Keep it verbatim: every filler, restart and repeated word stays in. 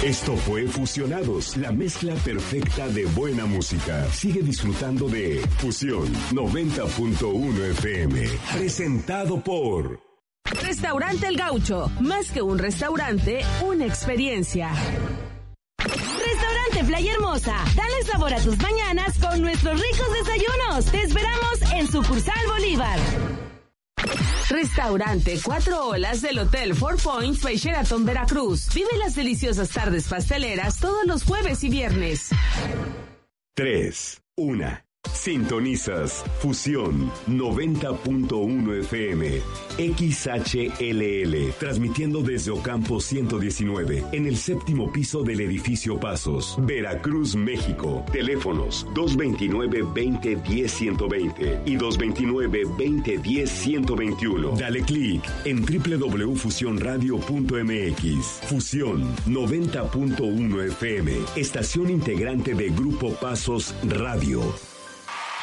Esto fue Fusionados, la mezcla perfecta de buena música. Sigue disfrutando de Fusión noventa punto uno F M. Presentado por Restaurante El Gaucho. Más que un restaurante, una experiencia. Restaurante Playa Hermosa. Dale sabor a tus mañanas con nuestros ricos desayunos. Te esperamos en Sucursal Bolívar. Restaurante Cuatro Olas del Hotel Four Points by Sheraton Veracruz. Vive las deliciosas tardes pasteleras todos los jueves y viernes. tres, uno. Sintonizas Fusión noventa punto uno F M, X H L L, transmitiendo desde Ocampo ciento diecinueve, en el séptimo piso del edificio Pasos, Veracruz, México. Teléfonos dos veintinueve, veinte, diez, ciento veinte y dos veintinueve, veinte, diez, ciento veintiuno. Dale clic en doble u doble u doble u punto fusión radio punto m x. Fusión noventa punto uno F M, estación integrante de Grupo Pasos Radio.